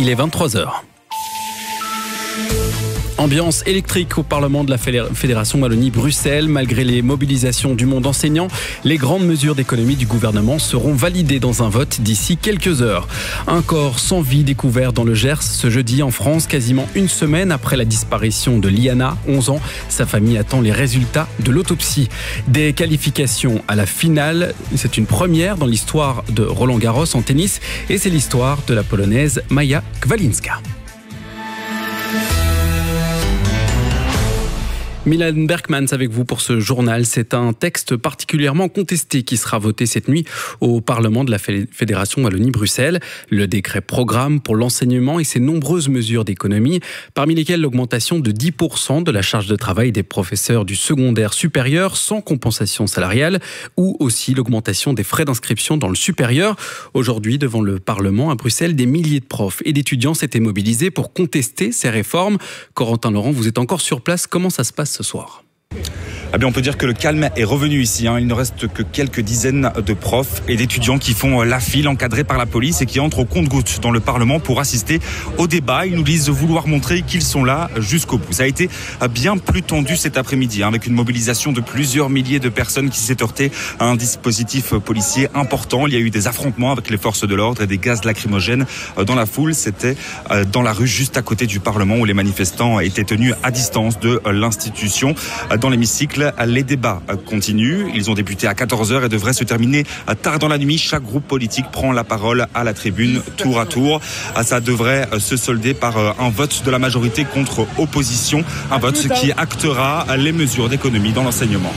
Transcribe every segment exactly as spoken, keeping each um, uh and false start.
il est vingt-trois heures. Ambiance électrique au Parlement de la Fédération Wallonie-Bruxelles. Malgré les mobilisations du monde enseignant, les grandes mesures d'économie du gouvernement seront validées dans un vote d'ici quelques heures. Un corps sans vie découvert dans le Gers ce jeudi en France, quasiment une semaine après la disparition de Liana, onze ans. Sa famille attend les résultats de l'autopsie. Des qualifications à la finale, c'est une première dans l'histoire de Roland Garros en tennis et c'est l'histoire de la Polonaise Maja Kwalinska. Milan Berkmans avec vous pour ce journal. C'est un texte particulièrement contesté qui sera voté cette nuit au Parlement de la Fédération Wallonie-Bruxelles. Le décret programme pour l'enseignement et ses nombreuses mesures d'économie, parmi lesquelles l'augmentation de dix pour cent de la charge de travail des professeurs du secondaire supérieur sans compensation salariale ou aussi l'augmentation des frais d'inscription dans le supérieur. Aujourd'hui, devant le Parlement à Bruxelles, des milliers de profs et d'étudiants s'étaient mobilisés pour contester ces réformes. Corentin Laurent, vous êtes encore sur place. Comment ça se passe ce soir? Eh bien, on peut dire que le calme est revenu ici. Hein. Il ne reste que quelques dizaines de profs et d'étudiants qui font la file encadrée par la police et qui entrent au compte-gouttes dans le Parlement pour assister au débat. Ils nous disent vouloir montrer qu'ils sont là jusqu'au bout. Ça a été bien plus tendu cet après-midi, hein, avec une mobilisation de plusieurs milliers de personnes qui s'est heurtée à un dispositif policier important. Il y a eu des affrontements avec les forces de l'ordre et des gaz lacrymogènes dans la foule. C'était dans la rue juste à côté du Parlement où les manifestants étaient tenus à distance de l'institution. Dans l'hémicycle, les débats continuent. Ils ont débuté à quatorze heures et devraient se terminer tard dans la nuit. Chaque groupe politique prend la parole à la tribune tour à tour. Ça devrait se solder par un vote de la majorité contre opposition. Un vote qui actera les mesures d'économie dans l'enseignement.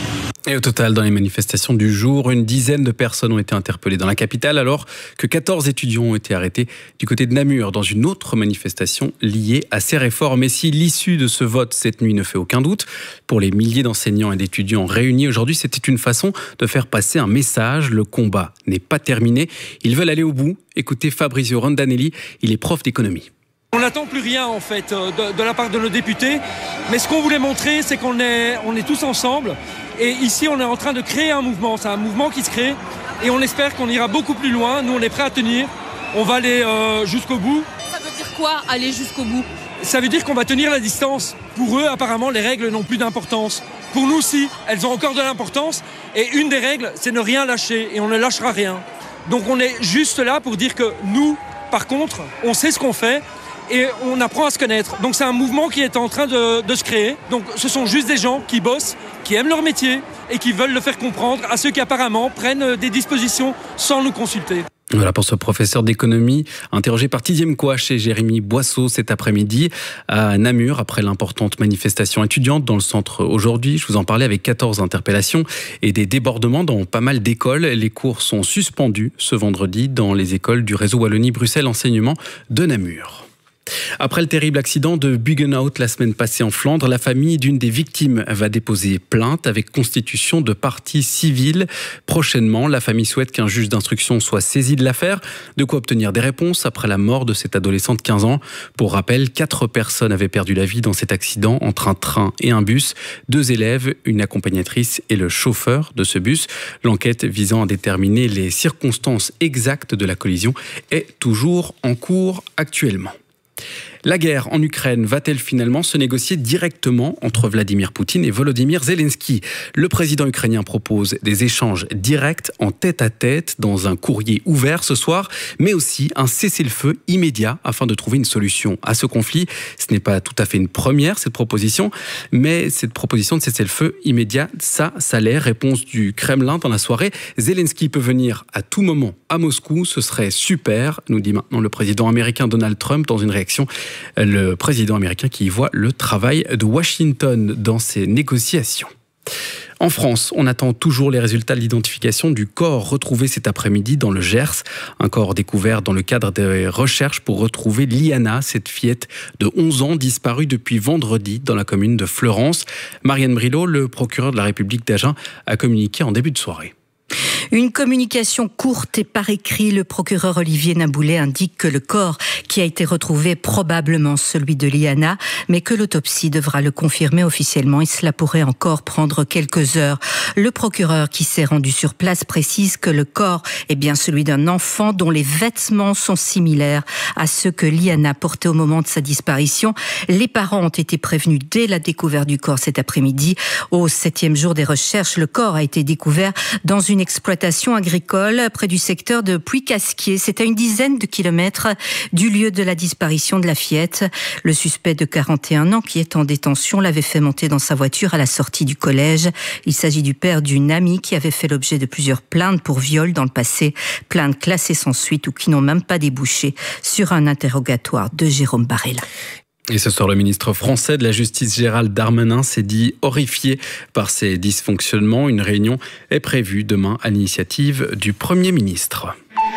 Et au total, dans les manifestations du jour, une dizaine de personnes ont été interpellées dans la capitale, alors que quatorze étudiants ont été arrêtés du côté de Namur dans une autre manifestation liée à ces réformes. Et si l'issue de ce vote cette nuit ne fait aucun doute, pour les milliers d'enseignants et d'étudiants réunis aujourd'hui, c'était une façon de faire passer un message. Le combat n'est pas terminé. Ils veulent aller au bout. Écoutez Fabrizio Rondanelli, il est prof d'économie. On n'attend plus rien en fait de, de la part de nos députés, mais ce qu'on voulait montrer, c'est qu'on est, on est tous ensemble. Et ici, on est en train de créer un mouvement. C'est un mouvement qui se crée et on espère qu'on ira beaucoup plus loin. Nous, on est prêts à tenir. On va aller euh, jusqu'au bout. Ça veut dire quoi, aller jusqu'au bout? Ça veut dire qu'on va tenir la distance. Pour eux, apparemment, les règles n'ont plus d'importance. Pour nous, si, elles ont encore de l'importance. Et une des règles, c'est ne rien lâcher. Et on ne lâchera rien. Donc, on est juste là pour dire que nous, par contre, on sait ce qu'on fait. Et on apprend à se connaître. Donc c'est un mouvement qui est en train de, de se créer. Donc ce sont juste des gens qui bossent, qui aiment leur métier et qui veulent le faire comprendre à ceux qui apparemment prennent des dispositions sans nous consulter. Voilà pour ce professeur d'économie interrogé par Tizième Kouach et Jérémy Boisseau cet après-midi à Namur après l'importante manifestation étudiante dans le centre aujourd'hui. Je vous en parlais avec quatorze interpellations et des débordements dans pas mal d'écoles. Les cours sont suspendus ce vendredi dans les écoles du réseau Wallonie-Bruxelles Enseignement de Namur. Après le terrible accident de Buggenhout la semaine passée en Flandre, la famille d'une des victimes va déposer plainte avec constitution de partie civile. Prochainement, la famille souhaite qu'un juge d'instruction soit saisi de l'affaire, de quoi obtenir des réponses après la mort de cette adolescente de quinze ans. Pour rappel, quatre personnes avaient perdu la vie dans cet accident entre un train et un bus. Deux élèves, une accompagnatrice et le chauffeur de ce bus. L'enquête visant à déterminer les circonstances exactes de la collision est toujours en cours actuellement. La guerre en Ukraine va-t-elle finalement se négocier directement entre Vladimir Poutine et Volodymyr Zelensky? Le président ukrainien propose des échanges directs en tête-à-tête dans un courrier ouvert ce soir, mais aussi un cessez-le-feu immédiat afin de trouver une solution à ce conflit. Ce n'est pas tout à fait une première, cette proposition, mais cette proposition de cessez-le-feu immédiat, ça, ça l'est. Réponse du Kremlin dans la soirée. Zelensky peut venir à tout moment à Moscou, ce serait super, nous dit maintenant le président américain Donald Trump dans une réaction. Le président américain qui y voit le travail de Washington dans ces négociations. En France, on attend toujours les résultats de l'identification du corps retrouvé cet après-midi dans le Gers. Un corps découvert dans le cadre des recherches pour retrouver Liana, cette fillette de onze ans disparue depuis vendredi dans la commune de Fleurance. Marianne Brilot, le procureur de la République d'Agen, a communiqué en début de soirée. Une communication courte et par écrit, le procureur Olivier Naboulet indique que le corps qui qui a été retrouvé est probablement celui de Liana, mais que l'autopsie devra le confirmer officiellement et cela pourrait encore prendre quelques heures. Le procureur qui s'est rendu sur place précise que le corps est bien celui d'un enfant dont les vêtements sont similaires à ceux que Liana portait au moment de sa disparition. Les parents ont été prévenus dès la découverte du corps cet après-midi. Au septième jour des recherches, le corps a été découvert dans une exploitation agricole près du secteur de Puy-Casquier. C'est à une dizaine de kilomètres du lieu de la disparition de la fillette. Le suspect de quarante et un ans qui est en détention l'avait fait monter dans sa voiture à la sortie du collège. Il s'agit du père d'une amie qui avait fait l'objet de plusieurs plaintes pour viol dans le passé, plaintes classées sans suite ou qui n'ont même pas débouché sur un interrogatoire de Jérôme Barella. Et ce soir, le ministre français de la Justice, Gérald Darmanin, s'est dit horrifié par ces dysfonctionnements. Une réunion est prévue demain à l'initiative du Premier ministre.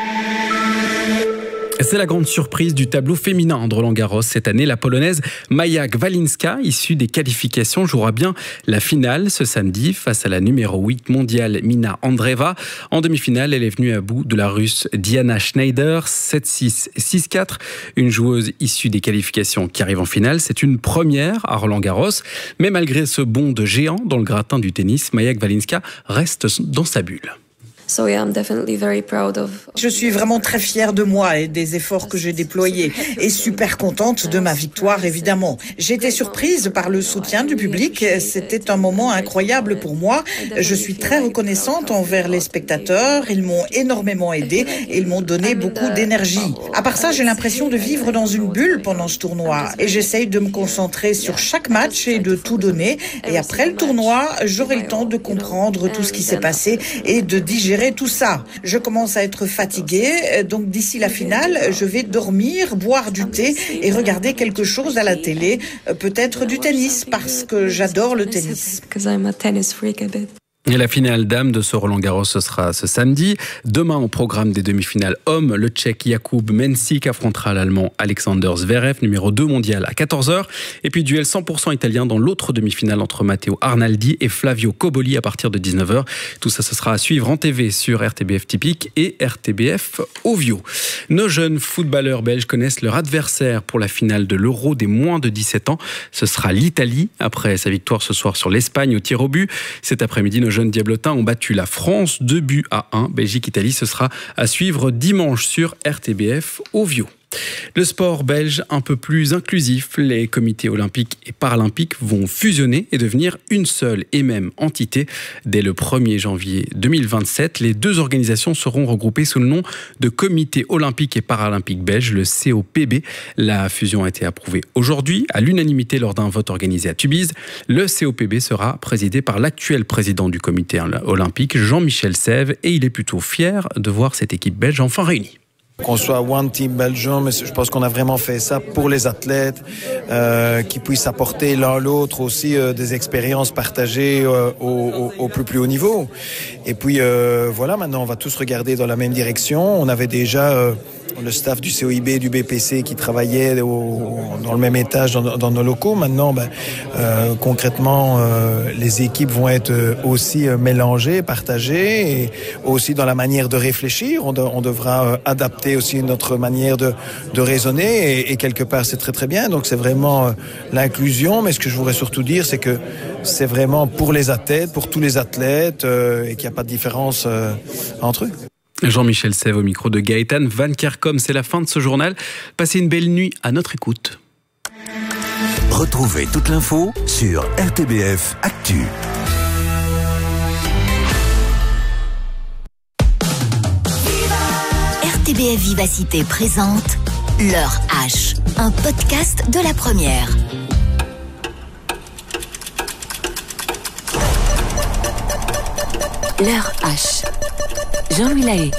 C'est la grande surprise du tableau féminin de Roland-Garros. Cette année, la Polonaise Maja Gwalinska, issue des qualifications, jouera bien la finale ce samedi face à la numéro huit mondiale Mina Andreeva. En demi-finale, elle est venue à bout de la Russe Diana Schneider, sept six, six quatre. Une joueuse issue des qualifications qui arrive en finale. C'est une première à Roland-Garros. Mais malgré ce bond de géant dans le gratin du tennis, Maja Gwalinska reste dans sa bulle. So yeah, I'm definitely very proud of... Je suis vraiment très fière de moi et des efforts que j'ai déployés et super contente de ma victoire, évidemment. J'ai été surprise par le soutien du public. C'était un moment incroyable pour moi. Je suis très reconnaissante envers les spectateurs. Ils m'ont énormément aidée et ils m'ont donné beaucoup d'énergie. À part ça, j'ai l'impression de vivre dans une bulle pendant ce tournoi et j'essaye de me concentrer sur chaque match et de tout donner. Et après le tournoi, j'aurai le temps de comprendre tout ce qui s'est passé et de digérer tout ça. Je commence à être fatiguée, donc d'ici la finale, je vais dormir, boire du thé et regarder quelque chose à la télé, peut-être du tennis, parce que j'adore le tennis. Et la finale dames de ce Roland-Garros, ce sera ce samedi. Demain, au programme des demi-finales hommes, le Tchèque Jakub Mensik affrontera l'Allemand Alexander Zverev, numéro deux mondial, à quatorze heures. Et puis duel cent pour cent italien dans l'autre demi-finale entre Matteo Arnaldi et Flavio Cobolli à partir de dix-neuf heures. Tout ça, ce sera à suivre en T V sur R T B F Typique et R T B F Ovio. Nos jeunes footballeurs belges connaissent leur adversaire pour la finale de l'Euro des moins de dix-sept ans. Ce sera l'Italie, après sa victoire ce soir sur l'Espagne au tir au but. Cet après-midi, nos jeunes diablotins ont battu la France deux buts à un. Belgique-Italie, ce sera à suivre dimanche sur R T B F Ovio. Le sport belge un peu plus inclusif, les comités olympiques et paralympiques vont fusionner et devenir une seule et même entité. Dès le premier janvier deux mille vingt-sept, les deux organisations seront regroupées sous le nom de Comité olympique et paralympique belge, le C O P B. La fusion a été approuvée aujourd'hui à l'unanimité lors d'un vote organisé à Tubize. Le C O P B sera présidé par l'actuel président du comité olympique, Jean-Michel Sèvres, et il est plutôt fier de voir cette équipe belge enfin réunie. Qu'on soit One Team Belgium, mais je pense qu'on a vraiment fait ça pour les athlètes, euh, qui puissent apporter l'un l'autre aussi euh, des expériences partagées euh, au, au, au plus plus haut niveau. Et puis euh, voilà, maintenant on va tous regarder dans la même direction. On avait déjà euh, le staff du C O I B et du B P C qui travaillait au, dans le même étage dans, dans nos locaux. Maintenant, ben, euh, concrètement, euh, les équipes vont être aussi euh, mélangées, partagées, et aussi dans la manière de réfléchir. On, de, on devra euh, adapter aussi notre manière de, de raisonner et, et quelque part c'est très très bien. Donc c'est vraiment euh, l'inclusion, mais ce que je voudrais surtout dire c'est que c'est vraiment pour les athlètes, pour tous les athlètes euh, et qu'il n'y a pas de différence euh, entre eux. Jean-Michel Sèvres au micro de Gaëtan Van Kerkom. C'est la fin de ce journal. Passez une belle nuit à notre écoute. Retrouvez toute l'info sur R T B F Actu. R T B F Vivacité présente L'heure H, un podcast de la première. L'heure H. Jean-Louis Lahaye.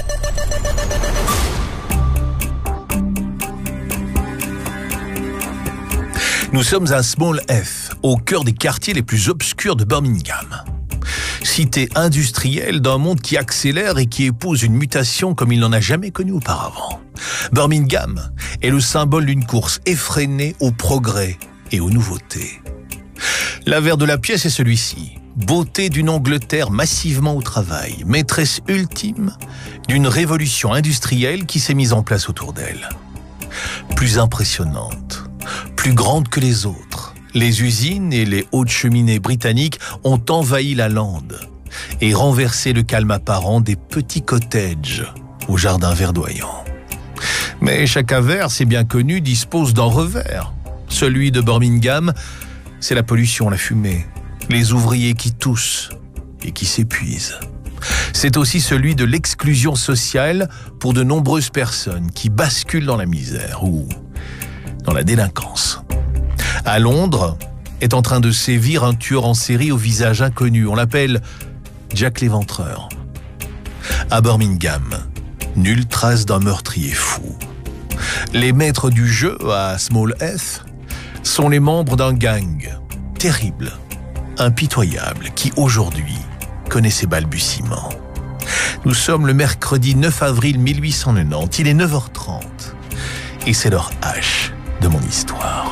Nous sommes à Small F, au cœur des quartiers les plus obscurs de Birmingham. Cité industrielle d'un monde qui accélère et qui épouse une mutation comme il n'en a jamais connue auparavant. Birmingham est le symbole d'une course effrénée au progrès et aux nouveautés. L'avers de la pièce est celui-ci. Beauté d'une Angleterre massivement au travail, maîtresse ultime d'une révolution industrielle qui s'est mise en place autour d'elle. plus impressionnante, plus grande que les autres. Les usines et les hautes cheminées britanniques ont envahi la lande et renversé le calme apparent des petits cottages au jardin verdoyant. Mais chaque avers, c'est bien connu, dispose d'un revers. Celui de Birmingham, c'est la pollution, la fumée, les ouvriers qui toussent et qui s'épuisent. C'est aussi celui de l'exclusion sociale pour de nombreuses personnes qui basculent dans la misère ou dans la délinquance. À Londres est en train de sévir un tueur en série au visage inconnu. On l'appelle Jack l'Éventreur. À Birmingham, nulle trace d'un meurtrier fou. Les maîtres du jeu à Small Heath sont les membres d'un gang terrible, impitoyable, qui aujourd'hui connaît ses balbutiements. Nous sommes le mercredi neuf avril mille huit cent quatre-vingt-dix, il est neuf heures trente et c'est l'heure H de mon histoire.